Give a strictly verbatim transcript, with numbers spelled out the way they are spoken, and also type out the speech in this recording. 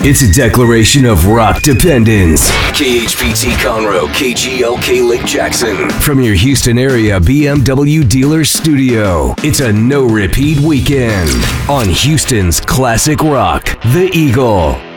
It's a declaration of rock dependence. K H P T Conroe, K G L K Lake Jackson. From your Houston area B M W dealer studio, it's a no-repeat weekend on Houston's classic rock, The Eagle.